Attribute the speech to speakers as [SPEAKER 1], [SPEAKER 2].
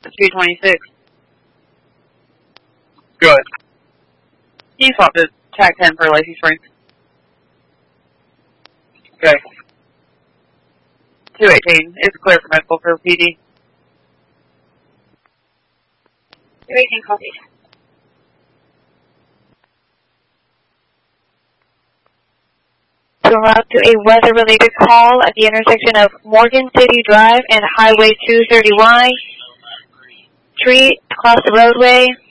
[SPEAKER 1] 226.
[SPEAKER 2] Good.
[SPEAKER 1] Can you swap to TAC 10 for Lacey Springs?
[SPEAKER 2] Okay.
[SPEAKER 1] 218. It's clear for medical for PD.
[SPEAKER 3] 218 copied. To route to a weather-related call at the intersection of Morgan City Drive and Highway 231. Tree across the roadway.